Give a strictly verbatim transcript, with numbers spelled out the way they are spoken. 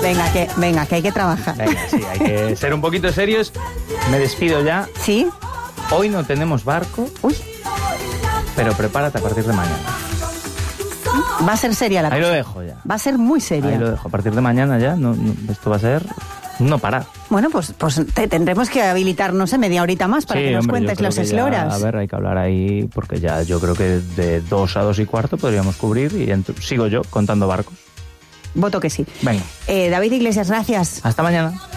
Venga, que, venga, que hay que trabajar. Venga, sí, hay que ser un poquito serios. Me despido ya. ¿Sí? Hoy no tenemos barco. Uy. Pero prepárate a partir de mañana. Va a ser seria la cosa. Ahí lo dejo ya. Va a ser muy seria. Ahí lo dejo. A partir de mañana ya, no, no, esto va a ser no parar. Bueno, pues, pues te tendremos que habilitar, no sé, media horita más para Sí, que nos hombre, yo cuentes creo los que ya, esloras. a ver, hay que hablar ahí, porque ya yo creo que de dos a dos y cuarto podríamos cubrir y ent- sigo yo contando barcos. Voto que sí. Venga. Eh, David Iglesias, gracias. Hasta mañana.